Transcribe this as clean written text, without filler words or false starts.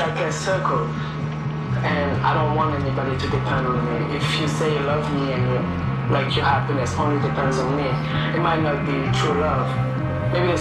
like a circle, and I don't want anybody to depend on me. If you say you love me and like your happiness only depends on me, it might not be true love. Maybe